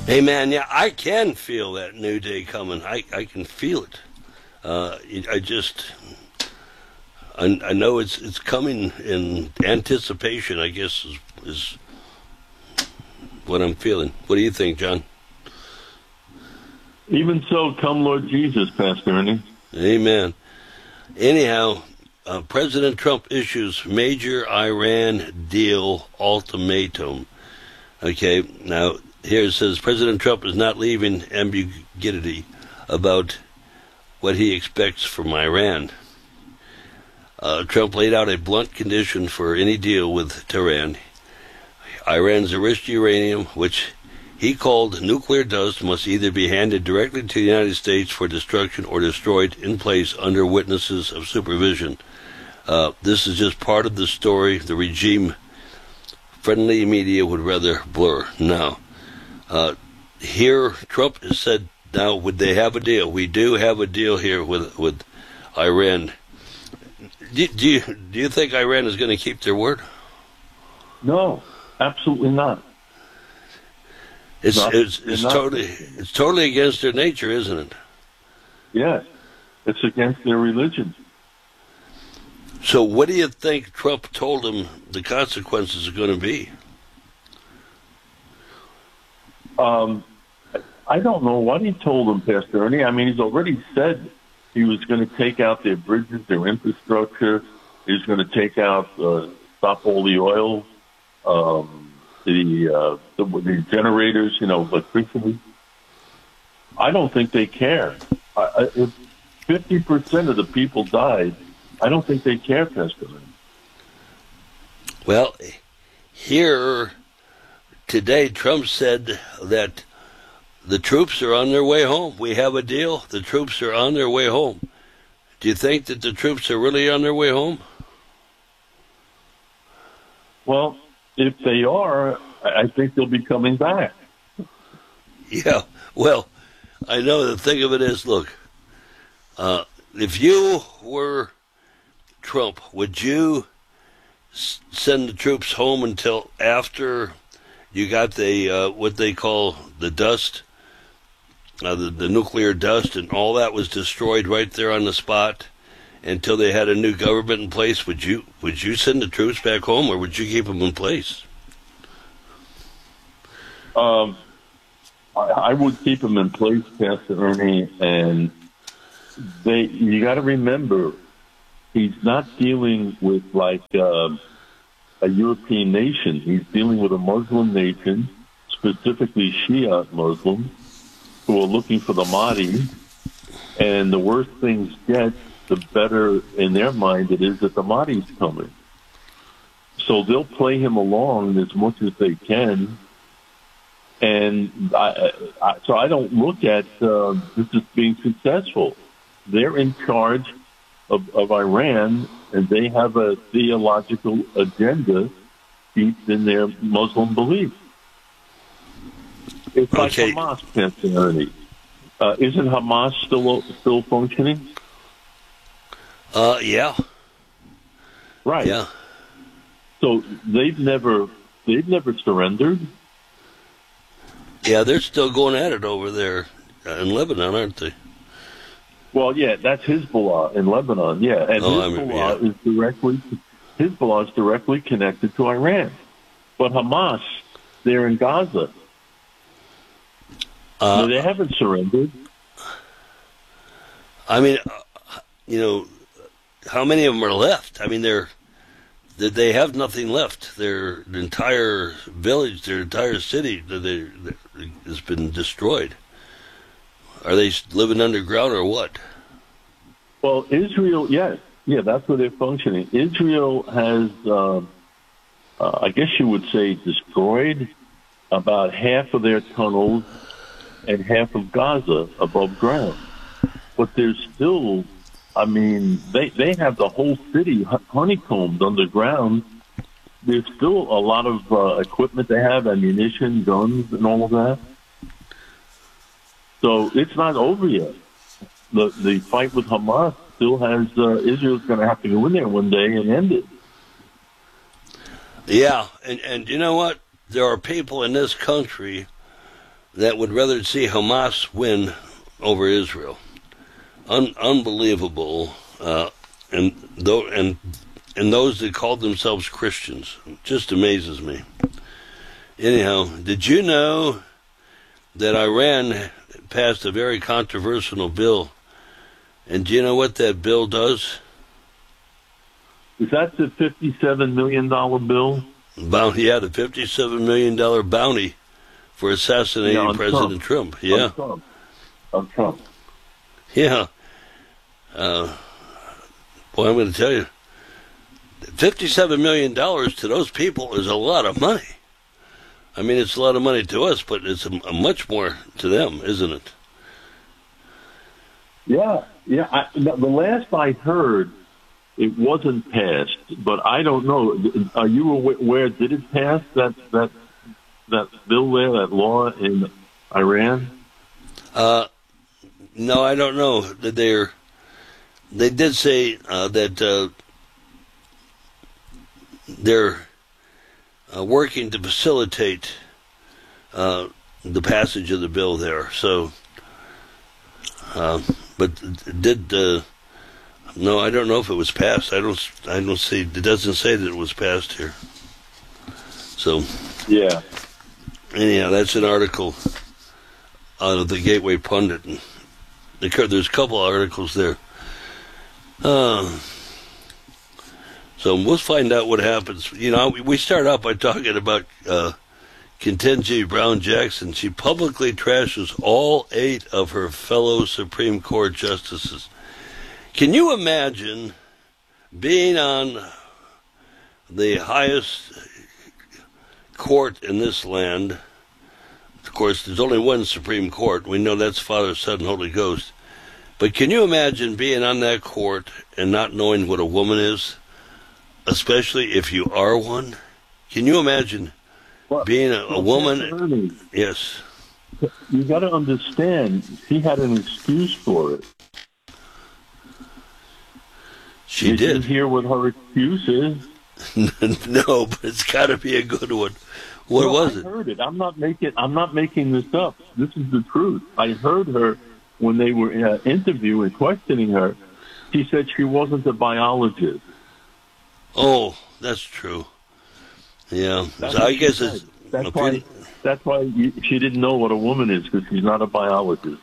Hey, man, yeah, I can feel that new day coming. I can feel it. I just, I know it's coming in anticipation, I guess, is what I'm feeling. What do you think, John? Even so, come Lord Jesus, Pastor Ernie. Amen. Anyhow, President Trump issues major Iran deal ultimatum. Okay, now here it says President Trump is not leaving ambiguity about what he expects from Iran. Trump laid out a blunt condition for any deal with Tehran. Iran's enriched uranium, which he called nuclear dust, must either be handed directly to the United States for destruction or destroyed in place under witnesses of supervision. This is just part of the story the regime-friendly media would rather blur. Now, here Trump has said, now, would they have a deal? We do have a deal here with Iran. Do you think Iran is going to keep their word? No, absolutely not. It's totally against their nature, isn't it? Yes, it's against their religion. So what do you think Trump told them the consequences are going to be? I don't know what he told them, Pastor Ernie. I mean, he's already said he was going to take out their bridges, their infrastructure. He was going to take out, stop all the oil, the generators, electricity. I don't think they care. If 50% of the people died, I don't think they care, Pastor Ernie. Well, here today, Trump said that the troops are on their way home. We have a deal. The troops are on their way home. Do you think that the troops are really on their way home? Well, if they are, I think they'll be coming back. Yeah, well, I know the thing of it is, look, if you were Trump, would you send the troops home until after you got the what they call the dust, the nuclear dust, and all that was destroyed right there on the spot until they had a new government in place? Would you send the troops back home, or would you keep them in place? I would keep them in place, Pastor Ernie, and you got to remember, he's not dealing with like a European nation. He's dealing with a Muslim nation, specifically Shia Muslims, who are looking for the Mahdi. And the worse things get, the better in their mind it is that the Mahdi's coming. So they'll play him along as much as they can. And so I don't look at this as being successful. They're in charge of Iran, and they have a theological agenda deep in their Muslim belief. It's like Hamas, Pastor Ernie. Isn't Hamas still functioning? Yeah. Right. Yeah. So they've never surrendered. Yeah, they're still going at it over there in Lebanon, aren't they? Well, yeah, that's Hezbollah in Lebanon. Yeah, and Hezbollah is directly connected to Iran. But Hamas, they're in Gaza. They haven't surrendered. I mean, how many of them are left? I mean, they have nothing left. Their entire village, their entire city, has been destroyed. Are they living underground or what? Well, Israel, yes. Yeah, that's where they're functioning. Israel has, I guess you would say, destroyed about half of their tunnels and half of Gaza above ground. But there's still, they have the whole city honeycombed underground. There's still a lot of equipment they have, ammunition, guns, and all of that. So it's not over yet. The fight with Hamas still has Israel's going to have to go in there one day and end it. Yeah, and you know what? There are people in this country that would rather see Hamas win over Israel. Unbelievable. And those that called themselves Christians. Just amazes me. Anyhow, did you know that Iran passed a very controversial bill? And do you know what that bill does? Is that the $57 million bill? Bounty, yeah, the $57 million bounty for assassinating President Trump. Yeah. On Trump. Yeah. Boy, I'm going to tell you, $57 million to those people is a lot of money. I mean, it's a lot of money to us, but it's a much more to them, isn't it? Yeah. The last I heard, it wasn't passed, but I don't know. Are you aware? Did it pass that bill there, that law in Iran? No, I don't know. They did say that they're working to facilitate the passage of the bill there. So, but did no? I don't know if it was passed. I don't see. It doesn't say that it was passed here. So, yeah. Anyhow, that's an article out of the Gateway Pundit. And there's a couple articles there. So we'll find out what happens. You know, we start out by talking about Ketanji Brown Jackson. She publicly trashes all 8 of her fellow Supreme Court justices. Can you imagine being on the highest court in this land? Of course, there's only one Supreme Court. We know that's Father, Son, Holy Ghost. But can you imagine being on that court and not knowing what a woman is, especially if you are one? Can you imagine being a woman? Yes. You got to understand, she had an excuse for it. Did you hear what her excuse is? No, but it's got to be a good one. What was it? I heard it. I'm not making this up. This is the truth. I heard her when they were interviewing, questioning her. She said she wasn't a biologist. Oh, that's true. Yeah, so I guess it's that's why she didn't know what a woman is, because she's not a biologist.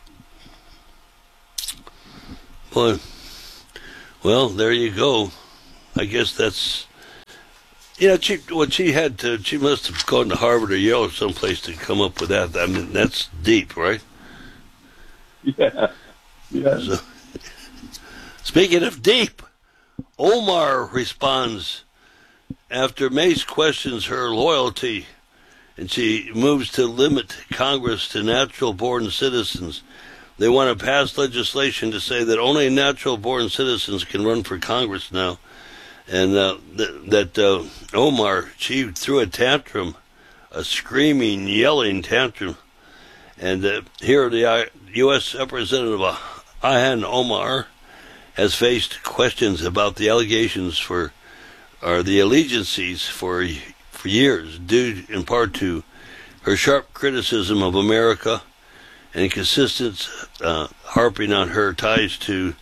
Boy, well, there you go. I guess that's. You know, she must have gone to Harvard or Yale or someplace to come up with that. I mean, that's deep, right? Yeah. So, speaking of deep, Omar responds after Mace questions her loyalty, and she moves to limit Congress to natural-born citizens. They want to pass legislation to say that only natural-born citizens can run for Congress now. And Omar, she threw a tantrum, a screaming, yelling tantrum. And here the U.S. Representative Ilhan Omar has faced questions about the allegations or the allegiances for years, due in part to her sharp criticism of America and consistent harping on her ties to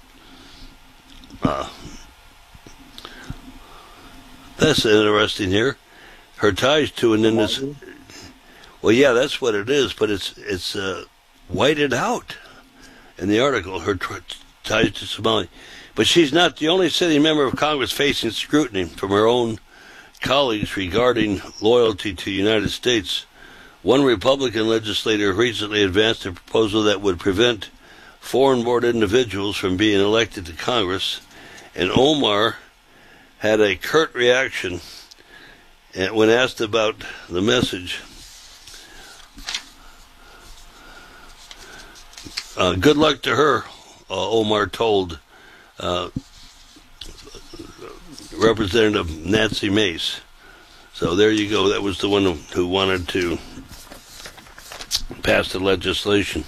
that's interesting here. Her ties to an innocent. Well, yeah, that's what it is, but it's whited out in the article. Her ties to Somalia, but she's not the only sitting member of Congress facing scrutiny from her own colleagues regarding loyalty to the United States. One Republican legislator recently advanced a proposal that would prevent foreign-born individuals from being elected to Congress, and Omar had a curt reaction when asked about the message. Good luck to her, Omar told Representative Nancy Mace. So there you go. That was the one who wanted to pass the legislation.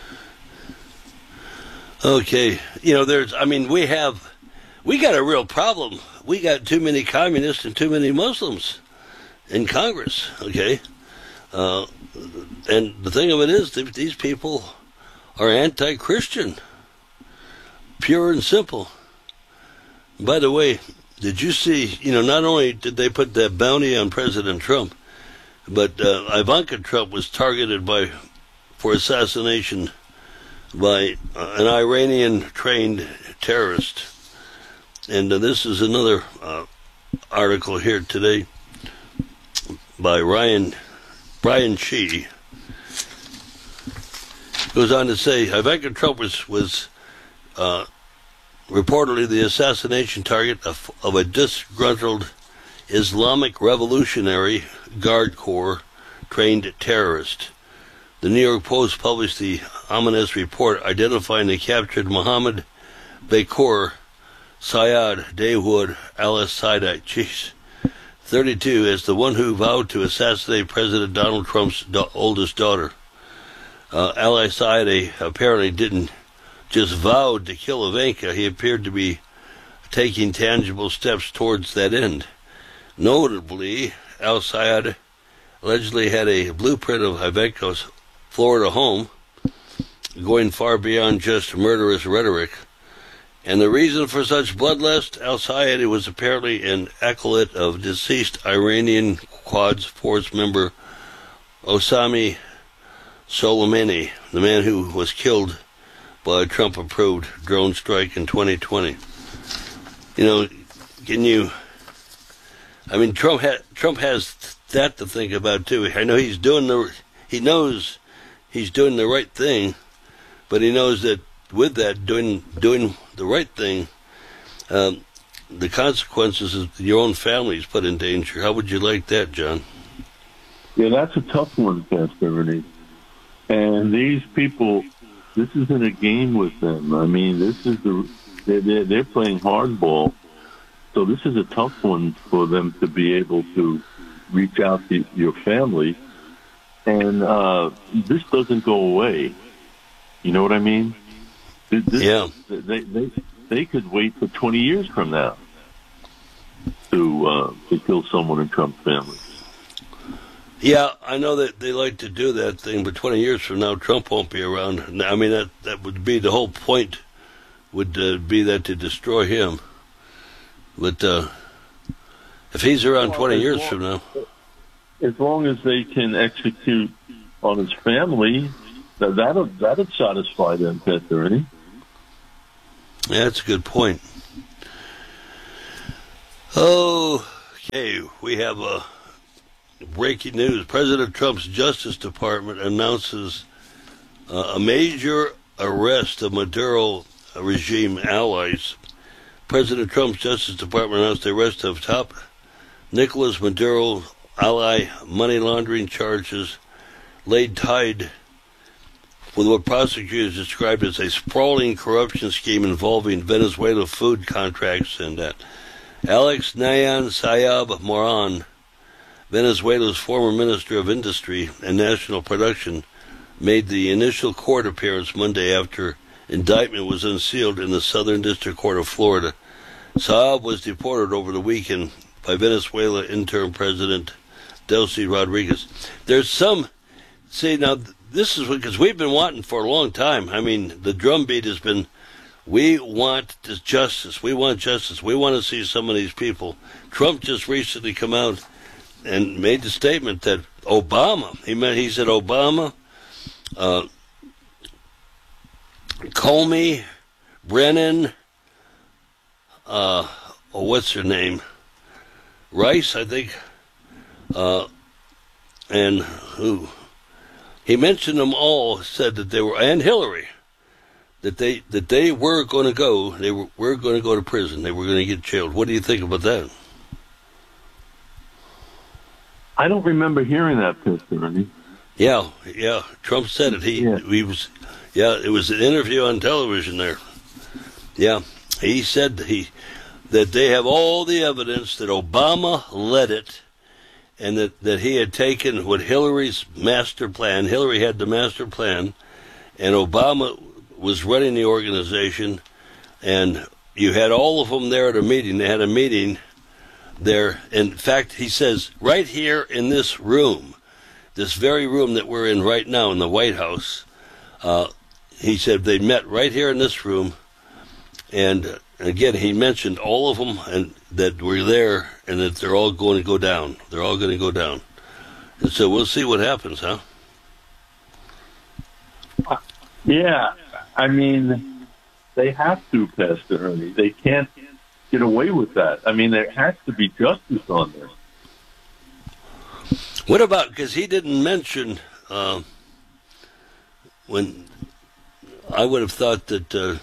Okay, you know, we got a real problem. We got too many communists and too many Muslims in Congress, okay? And the thing of it is, these people are anti-Christian, pure and simple. By the way, did you see, not only did they put that bounty on President Trump, but Ivanka Trump was targeted for assassination by an Iranian-trained terrorist. And this is another article here today by Brian Shee. Goes on to say, Ivanka Trump was reportedly the assassination target of a disgruntled Islamic Revolutionary Guard Corps trained terrorist. The New York Post published the ominous report identifying the captured Mohammed Bakor Syed Dawood al-Saadi, 32, as the one who vowed to assassinate President Donald Trump's oldest daughter. Al-Saadi apparently didn't just vow to kill Ivanka. He appeared to be taking tangible steps towards that end. Notably, al-Saadi allegedly had a blueprint of Ivanka's Florida home, going far beyond just murderous rhetoric. And the reason for such bloodlust, al-Saadi was apparently an acolyte of deceased Iranian Quds Force member Osama Soleimani, the man who was killed by a Trump-approved drone strike in 2020. Trump has that to think about too. I know he knows he's doing the right thing, but he knows that with that doing the right thing, the consequences is your own family is put in danger. How would you like that, John? Yeah, that's a tough one, Pastor Ernie. And these people, this isn't a game with them. I mean, they're playing hardball. So this is a tough one for them to be able to reach out to your family. And this doesn't go away. You know what I mean? Yeah. They could wait for 20 years from now to kill someone in Trump's family. Yeah, I know that they like to do that thing, but 20 years from now, Trump won't be around. I mean, that would be the whole point, would be that to destroy him. But if he's around 20 years from now... As long as they can execute on his family, that'll satisfy them, Pastor Ernie. Yeah, that's a good point. Okay, we have breaking news. President Trump's Justice Department announces a major arrest of Maduro regime allies. President Trump's Justice Department announced the arrest of top Nicolas Maduro ally money laundering charges laid tied with what prosecutors described as a sprawling corruption scheme involving Venezuela food contracts and that. Alex Nayan Sayab Moran, Venezuela's former Minister of Industry and National Production, made the initial court appearance Monday after indictment was unsealed in the Southern District Court of Florida. Saab was deported over the weekend by Venezuela interim President Delcy Rodriguez. There's some... See, now, this is because we've been wanting for a long time. I mean, the drumbeat has been, we want justice. We want justice. We want to see some of these people. Trump just recently come out and made the statement that Obama, he said Obama, Comey, Brennan, what's her name? Rice, I think, and who? He mentioned them all, said that they were, and Hillary, that they were going to go, were going to go to prison. They were going to get jailed. What do you think about that? I don't remember hearing that, Pastor Ernie. Yeah. Trump said it. It was an interview on television there. Yeah, he said that they have all the evidence that Obama led it, and that he had taken what Hillary's master plan. Hillary had the master plan, and Obama was running the organization, and you had all of them there at a meeting. They had a meeting there. In fact, he says, right here in this room, this very room that we're in right now in the White House. He said they met right here in this room, and again, he mentioned all of them and that were there, and that they're all going to go down. They're all going to go down. And so we'll see what happens, huh? Yeah, I mean, they have to, Pastor Ernie. They can't get away with that. I mean, there has to be justice on there. What about, because he didn't mention, when I would have thought that,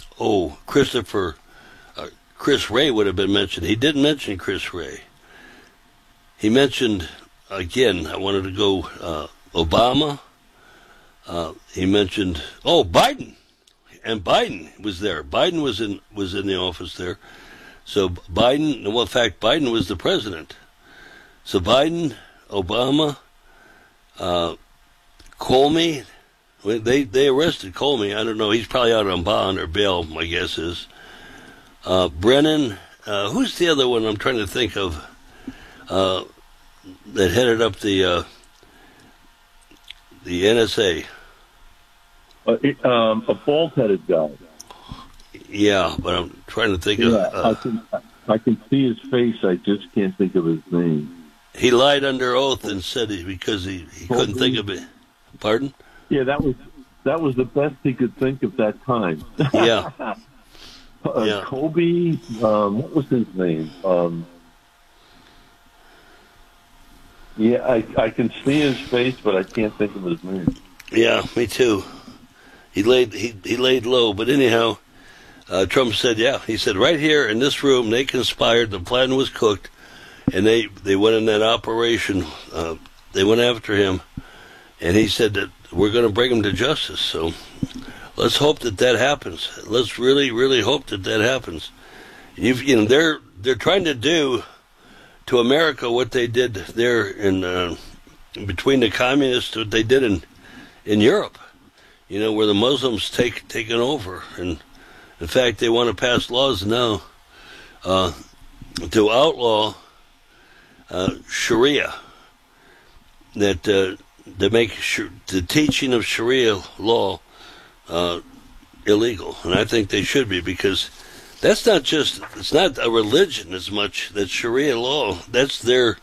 Chris Wray would have been mentioned. He didn't mention Chris Wray. He mentioned, again, I wanted to go Obama. He mentioned, Biden. And Biden was there. Biden was in the office there. So Biden, well, in fact, Biden was the president. So Biden, Obama, Comey, they arrested Comey. I don't know. He's probably out on bond or bail, my guess is. Brennan, who's the other one I'm trying to think of that headed up the NSA? A bald-headed guy. Yeah, but I'm trying to think of... I can see his face. I just can't think of his name. He lied under oath and said because he couldn't think of it. Pardon? Yeah, that was the best he could think of that time. Yeah. Yeah. Kobe, what was his name? I can see his face, but I can't think of his name. Yeah, me too. He laid low, but anyhow, Trump said, he said right here in this room they conspired, the plan was cooked, and they went in that operation. They went after him, and he said that we're going to bring him to justice. So let's hope that happens. Let's really, really hope that happens. They're trying to do to America what they did there in between the communists, what they did in Europe. Where the Muslims taken over, and in fact they want to pass laws now to outlaw Sharia, that make the teaching of Sharia law illegal, and I think they should be, because it's not a religion as much. That Sharia law, that's their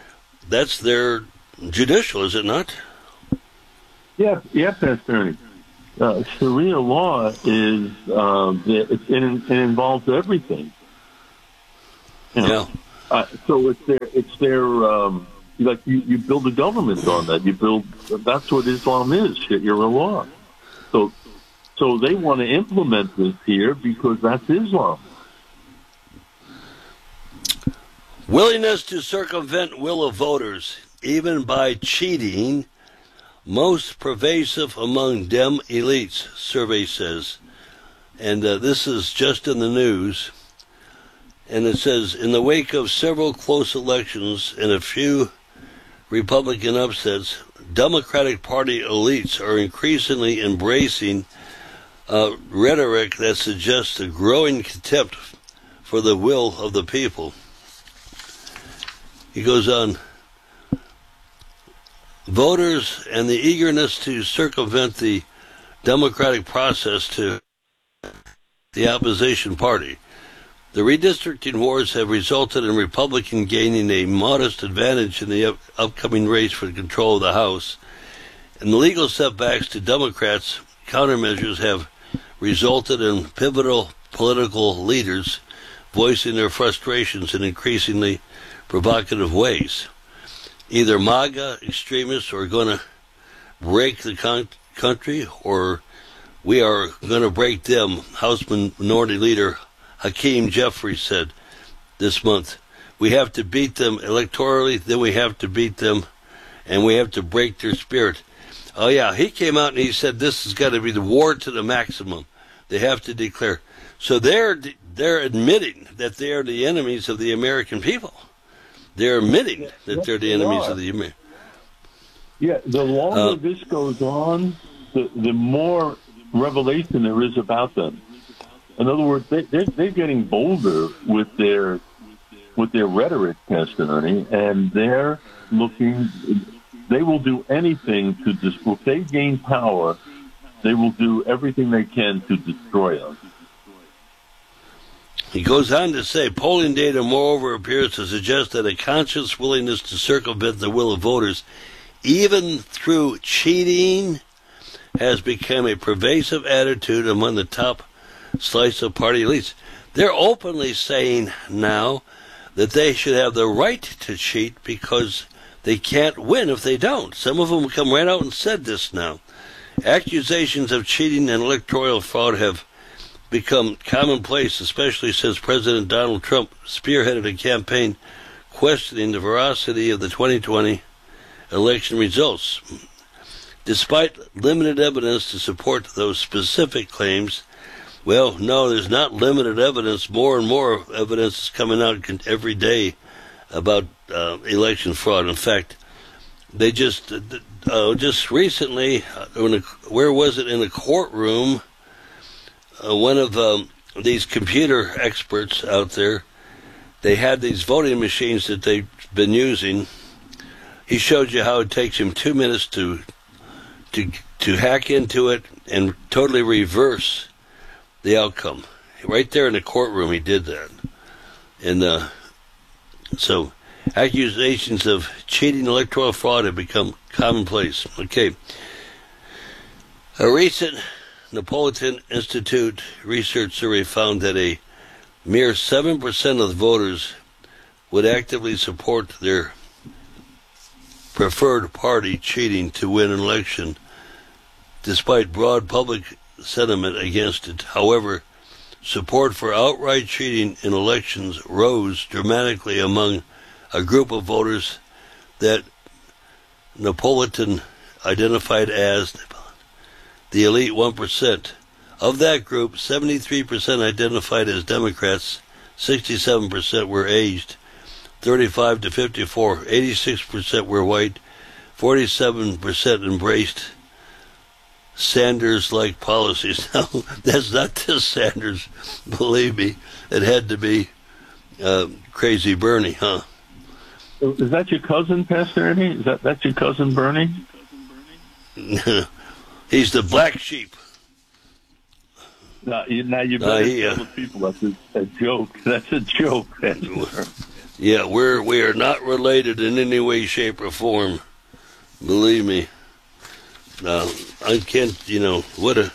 judicial, is it not? Yeah, Pastor Ernie. Sharia law is it involves everything. Yeah. So it's their like you build a government on that. That's what Islam is. Sharia law. So they want to implement this here because that's Islam. Willingness to circumvent will of voters, even by cheating, most pervasive among Dem elites, survey says. And this is just in the news. And it says, in the wake of several close elections and a few Republican upsets, Democratic Party elites are increasingly embracing rhetoric that suggests a growing contempt for the will of the people. He goes on, voters and the eagerness to circumvent the democratic process to the opposition party. The redistricting wars have resulted in Republicans gaining a modest advantage in the upcoming race for control of the House, and the legal setbacks to Democrats' countermeasures have resulted in pivotal political leaders voicing their frustrations in increasingly provocative ways. Either MAGA extremists are going to break the country, or we are going to break them, House Minority Leader Hakeem Jeffries said this month. We have to beat them electorally, then we have to beat them, and we have to break their spirit. Oh yeah, he came out and he said this has got to be the war to the maximum. They have to declare. So they're admitting that they are the enemies of the American people. They're admitting that they're the enemies of the American. Yeah, the longer this goes on, the more revelation there is about them. In other words, they're getting bolder with their rhetoric, Pastor Ernie, and they're looking. they will do anything to if they gain power, they will do everything they can to destroy us. He goes on to say, polling data, moreover, appears to suggest that a conscious willingness to circumvent the will of voters, even through cheating, has become a pervasive attitude among the top slice of party elites. They're openly saying now that they should have the right to cheat because they can't win if they don't. Some of them come right out and said this now. Accusations of cheating and electoral fraud have become commonplace, especially since President Donald Trump spearheaded a campaign questioning the veracity of the 2020 election results. Despite limited evidence to support those specific claims, well, no, there's not limited evidence. More and more evidence is coming out every day about election fraud. In fact, they just recently, where was it, in a courtroom, one of these computer experts out there, they had these voting machines that they've been using. He showed you how it takes him 2 minutes to hack into it and totally reverse the outcome. Right there in the courtroom, he did that. And so accusations of cheating electoral fraud have become commonplace. Okay. A recent Napolitan Institute research survey found that a mere 7% of the voters would actively support their preferred party cheating to win an election, despite broad public sentiment against it. However, support for outright cheating in elections rose dramatically among a group of voters that Napolitan identified as the elite 1%. Of that group, 73% identified as Democrats, 67% were aged 35 to 54, 86% were white, 47% embraced Sanders-like policies. Now, that's not this Sanders, believe me. It had to be Crazy Bernie, huh? Is that your cousin, Pastor Ernie? Is that your cousin Bernie? He's the black sheep. Now you better tell the people that's a joke. That's a joke. Yeah, we are not related in any way, shape, or form. Believe me. I can't. What a.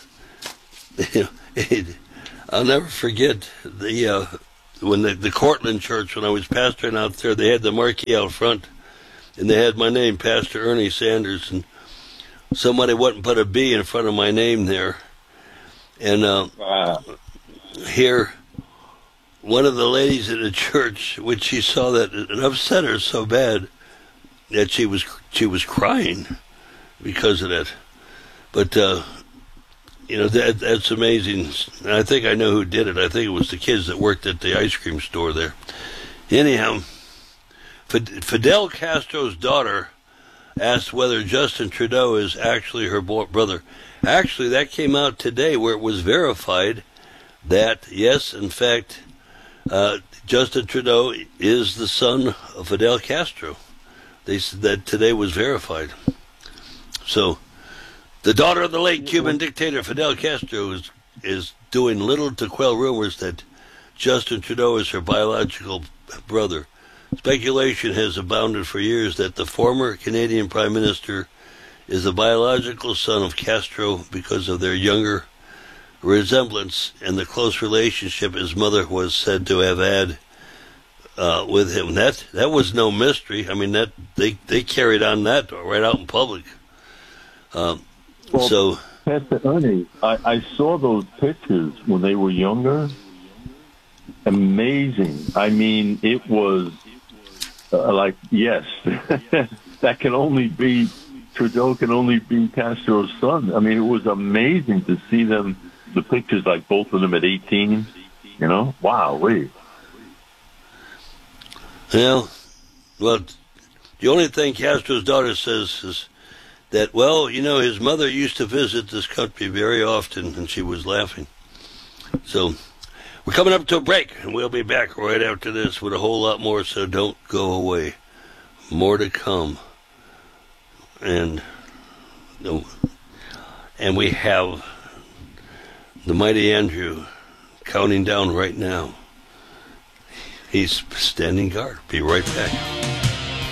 I'll never forget when the Cortland Church, when I was pastoring out there, they had the marquee out front, and they had my name, Pastor Ernie Sanders, and somebody wouldn't put a B in front of my name there. And here, one of the ladies in the church, when she saw that, it upset her so bad that she was crying because of that. But that's amazing. And I think I know who did it. I think it was the kids that worked at the ice cream store there. Anyhow, Fidel Castro's daughter asked whether Justin Trudeau is actually her brother. Actually, that came out today where it was verified that, yes, in fact, Justin Trudeau is the son of Fidel Castro. They said that today was verified. So, the daughter of the late Cuban dictator Fidel Castro is doing little to quell rumors that Justin Trudeau is her biological brother. Speculation has abounded for years that the former Canadian Prime Minister is the biological son of Castro because of their younger resemblance and the close relationship his mother was said to have had with him. That was no mystery. I mean, that they carried on that right out in public. So, Pastor Ernie, I saw those pictures when they were younger. Amazing. I mean, it was yes, that can only be. Trudeau can only be Castro's son. I mean, it was amazing to see them, the pictures, like both of them at 18. Wow, wait. Well, the only thing Castro's daughter says is that, his mother used to visit this country very often, and she was laughing. So, we're coming up to a break, and we'll be back right after this with a whole lot more, so don't go away. More to come. and and we have the mighty Andrew counting down right now. He's standing guard. Be right back.